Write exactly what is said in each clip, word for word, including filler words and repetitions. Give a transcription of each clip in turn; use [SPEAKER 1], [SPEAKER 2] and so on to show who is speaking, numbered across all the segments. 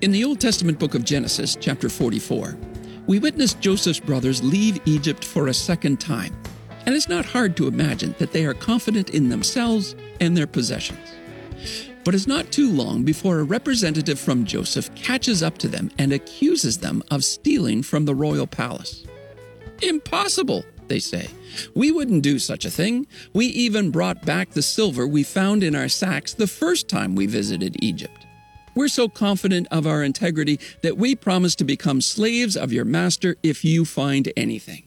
[SPEAKER 1] In the Old Testament book of Genesis, chapter forty-four, we witness Joseph's brothers leave Egypt for a second time, and it's not hard to imagine that they are confident in themselves and their possessions. But it's not too long before a representative from Joseph catches up to them and accuses them of stealing from the royal palace. "Impossible," they say. "We wouldn't do such a thing. We even brought back the silver we found in our sacks the first time we visited Egypt. We're so confident of our integrity that we promise to become slaves of your master if you find anything."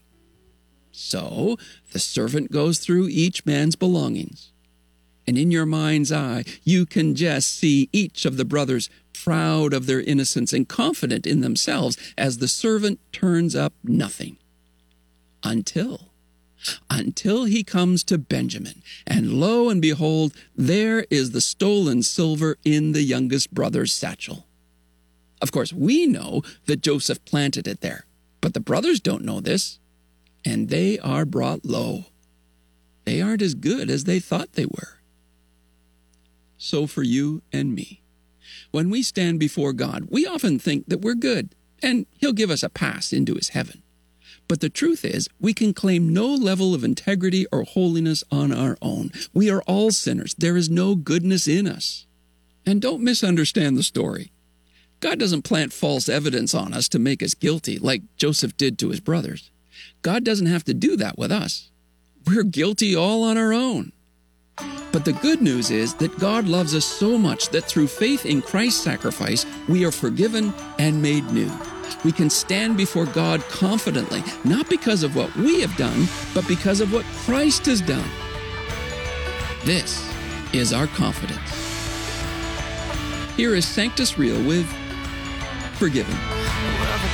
[SPEAKER 1] So the servant goes through each man's belongings. And in your mind's eye, you can just see each of the brothers proud of their innocence and confident in themselves as the servant turns up nothing. Until, until he comes to Benjamin, and lo and behold, there is the stolen silver in the youngest brother's satchel. Of course, we know that Joseph planted it there, but the brothers don't know this, and they are brought low. They aren't as good as they thought they were. So for you and me, when we stand before God, we often think that we're good, and He'll give us a pass into His heaven. But the truth is, we can claim no level of integrity or holiness on our own. We are all sinners. There is no goodness in us. And don't misunderstand the story. God doesn't plant false evidence on us to make us guilty, like Joseph did to his brothers. God doesn't have to do that with us. We're guilty all on our own. But the good news is that God loves us so much that through faith in Christ's sacrifice, we are forgiven and made new. We can stand before God confidently, not because of what we have done, but because of what Christ has done. This is our confidence. Here is Sanctus Real with Forgiven.